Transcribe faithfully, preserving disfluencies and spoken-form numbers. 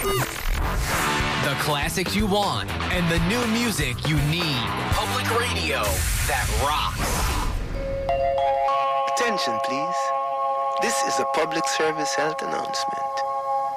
The classics you want and the new music you need. Public radio that rocks. Attention, please. This is a public service health announcement.